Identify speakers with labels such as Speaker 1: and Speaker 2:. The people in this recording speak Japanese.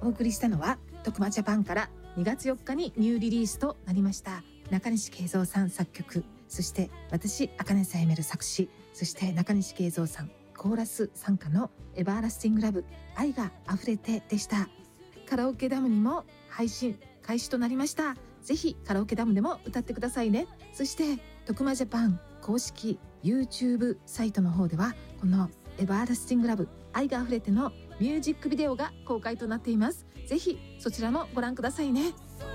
Speaker 1: お送りしたのは徳間ジャパンから2月4日にニューリリースとなりました中西慶三さん作曲、そして私茜さやめる作詞、そして中西慶三さんコーラス参加のエバーラスティングラブ愛が溢れてでした。カラオケダムにも配信開始となりました。ぜひカラオケダムでも歌ってくださいね。そして徳間ジャパン公式 YouTube サイトの方ではこのエバーラスティングラブ愛が溢れてのミュージックビデオが公開となっています。ぜひそちらもご覧くださいね。